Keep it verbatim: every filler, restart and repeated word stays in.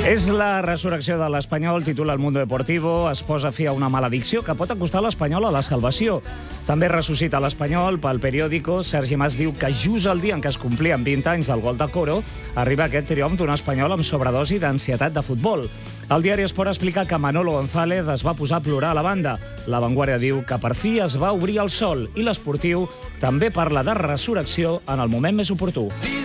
És la resurrecció de l'Espanyol, titula El Mundo Deportivo, es posa fi a una maledicció que pot acostar l'Espanyol a la salvació. També ressuscita l'Espanyol pel periòdico. Sergi Mas diu que just el dia en què es complien vint anys del gol de Coro arriba aquest triomf d'un espanyol amb sobredosi d'ansietat de futbol. El diari Esport explica que Manolo González es va posar a plorar a la banda. La Vanguardia diu que per fi es va obrir el sol i l'Esportiu també parla de resurrecció en el moment més oportú.